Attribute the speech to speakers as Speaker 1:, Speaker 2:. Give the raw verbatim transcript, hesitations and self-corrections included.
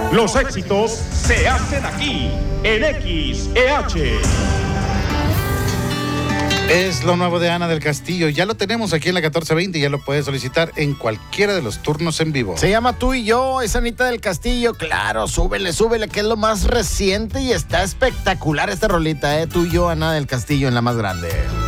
Speaker 1: Los éxitos se hacen aquí, en X E H.
Speaker 2: Es lo nuevo de Ana del Castillo. Ya lo tenemos aquí en la catorce veinte y ya lo puedes solicitar en cualquiera de los turnos en vivo.
Speaker 3: Se llama Tú y Yo, es Anita del Castillo. Claro, súbele, súbele, que es lo más reciente y está espectacular esta rolita, ¿eh? Tú y Yo, Ana del Castillo, en la más grande.